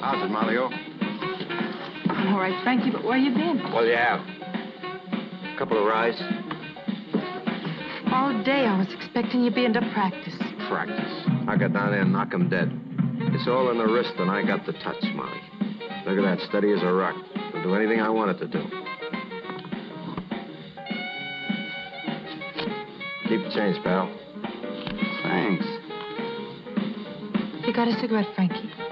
How's it, Molly? I'm all right, Frankie, but where you been? Well, you have. A couple of rides. All day I was expecting you being to practice. Practice. I got down there and knock 'em dead. It's all in the wrist, and I got the touch, Molly. Look at that, steady as a rock. I'll do anything I want it to do. Keep the change, pal. Thanks. You got a cigarette, Frankie?